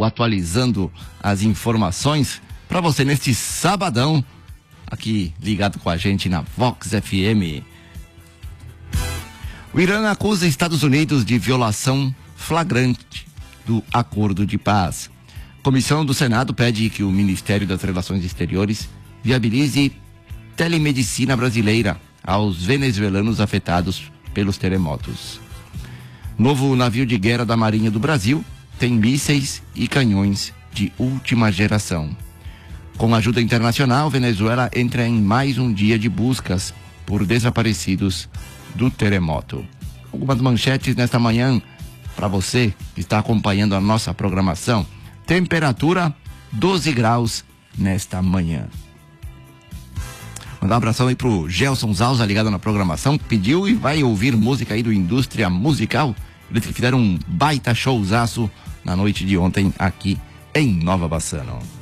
o Atualizando as Informações para você neste sabadão, aqui ligado com a gente na Vox FM. O Irã acusa Estados Unidos de violação flagrante do acordo de paz. Comissão do Senado pede que o Ministério das Relações Exteriores viabilize telemedicina brasileira aos venezuelanos afetados pelos terremotos. Novo navio de guerra da Marinha do Brasil tem mísseis e canhões de última geração. Com ajuda internacional, Venezuela entra em mais um dia de buscas por desaparecidos do terremoto. Algumas manchetes nesta manhã para você que está acompanhando a nossa programação. Temperatura 12 graus nesta manhã. Mandar um abração aí pro Gelson Zausa, ligado na programação, pediu e vai ouvir música aí do Indústria Musical. Eles que fizeram um baita showzaço na noite de ontem aqui em Nova Bassano.